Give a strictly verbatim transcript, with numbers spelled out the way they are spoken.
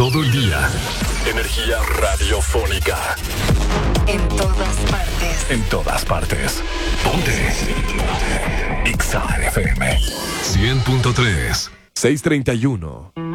todo el día. Energía radiofónica. En todas partes. En todas partes. Ponte. Exa F M. cien punto tres. seis treinta y uno.